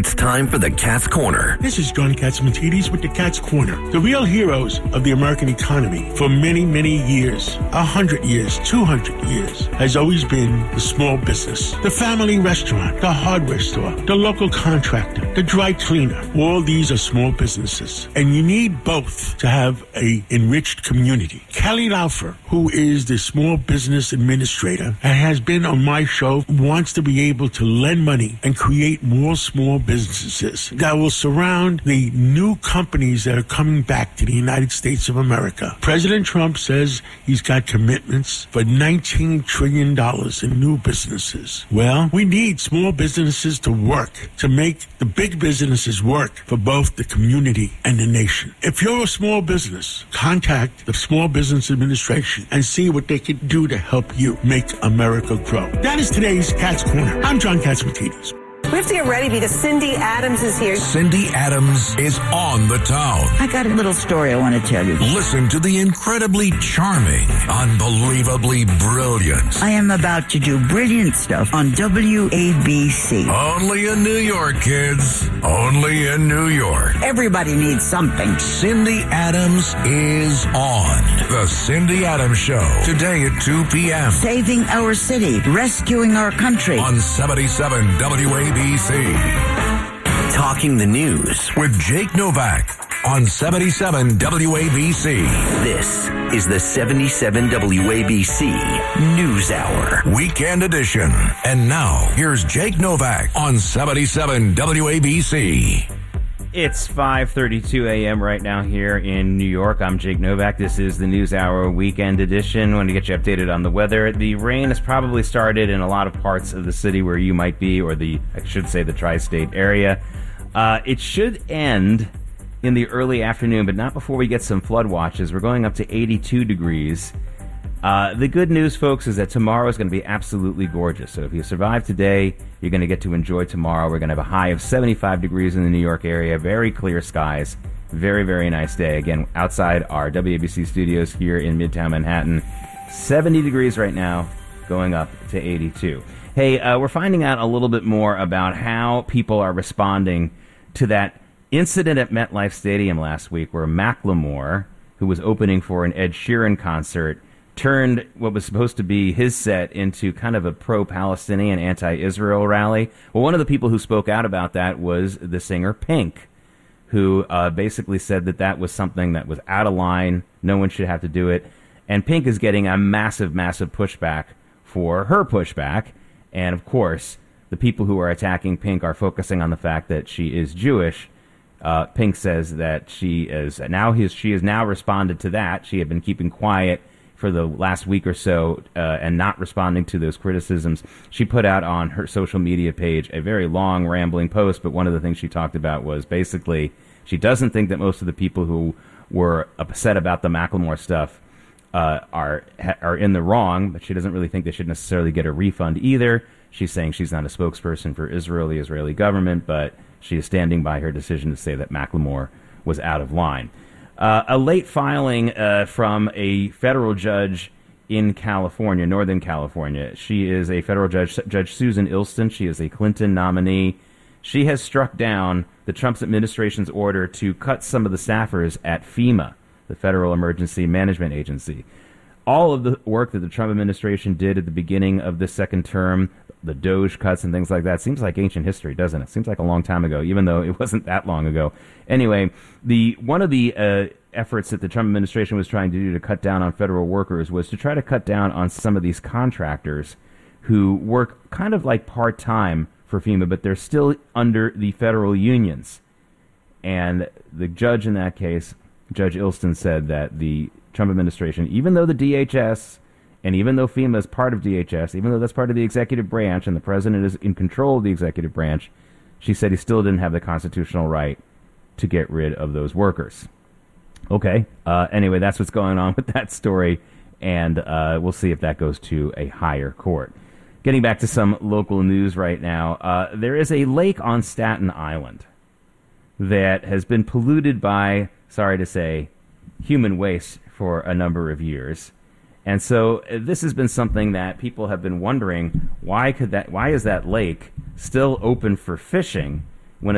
It's time for the Cat's Corner. This is John Catsimatidis with the Cat's Corner. The real heroes of the American economy for many, many years, 100 years, 200 years, has always been the small business. The family restaurant, the hardware store, the local contractor, the dry cleaner. All these are small businesses. And you need both to have a enriched community. Kelly Laufer, who is the small business administrator and has been on my show, wants to be able to lend money and create more small businesses that will surround the new companies that are coming back to the United States of America. President Trump says he's got commitments for $19 trillion in new businesses. Well, we need small businesses to work, to make the big businesses work for both the community and the nation. If you're a small business, contact the Small Business Administration and see what they can do to help you make America grow. That is today's Cat's Corner. I'm John Catsimatidis. We have to get ready because Cindy Adams is here. Cindy Adams is on the town. I got a little story I want to tell you. Listen to the incredibly charming, unbelievably brilliant. I am about to do brilliant stuff on WABC. Only in New York, kids. Only in New York. Everybody needs something. Cindy Adams is on. The Cindy Adams Show. Today at 2 p.m. Saving our city. Rescuing our country. On 77 WABC. Talking the news With Jake Novak on 77 WABC. This is the 77 WABC News Hour. Weekend edition. And now, here's Jake Novak on 77 WABC. It's 5:32 a.m. right now here in New York. I'm Jake Novak. This is the News Hour Weekend Edition. I want to get you updated on the weather. The rain has probably started in a lot of parts of the city where you might be, or I should say the tri-state area. It should end in the early afternoon, but not before we get some flood watches. We're going up to 82 degrees. The good news, folks, is that tomorrow is going to be absolutely gorgeous. So if you survive today, you're going to get to enjoy tomorrow. We're going to have a high of 75 degrees in the New York area. Very clear skies. Very, very nice day. Again, outside our WABC studios here in Midtown Manhattan. 70 degrees right now, going up to 82. Hey, we're finding out a little bit more about how people are responding to that incident at MetLife Stadium last week where Macklemore, who was opening for an Ed Sheeran concert, turned what was supposed to be his set into kind of a pro-Palestinian, anti-Israel rally. Well, one of the people who spoke out about that was the singer Pink, who basically said that was something that was out of line. No one should have to do it. And Pink is getting a massive, massive pushback for her pushback. And, of course, the people who are attacking Pink are focusing on the fact that she is Jewish. Pink says that she has now responded to that. She had been keeping quiet for the last week or so and not responding to those criticisms. She put out on her social media page a very long, rambling post, but one of the things she talked about was basically she doesn't think that most of the people who were upset about the Macklemore stuff are in the wrong, but she doesn't really think they should necessarily get a refund either. She's saying she's not a spokesperson for Israel, the Israeli government, but she is standing by her decision to say that Macklemore was out of line. A late filing from a federal judge in California, Northern California. She is a federal judge, Judge Susan Ilston. She is a Clinton nominee. She has struck down the Trump administration's order to cut some of the staffers at FEMA, the Federal Emergency Management Agency. All of the work that the Trump administration did at the beginning of this second term, the DOJ cuts and things like that, seems like ancient history, doesn't it? Seems like a long time ago, even though it wasn't that long ago. Anyway, one of the efforts that the Trump administration was trying to do to cut down on federal workers was to try to cut down on some of these contractors who work kind of like part-time for FEMA, but they're still under the federal unions. And the judge in that case, Judge Ilston, said that the Trump administration, even though the DHS and even though FEMA is part of DHS, even though that's part of the executive branch and the president is in control of the executive branch, she said he still didn't have the constitutional right to get rid of those workers. Okay. Anyway, that's what's going on with that story, and we'll see if that goes to a higher court. Getting back to some local news right now, there is a lake on Staten Island that has been polluted by, sorry to say, human waste for a number of years. And so this has been something that people have been wondering, why is that lake still open for fishing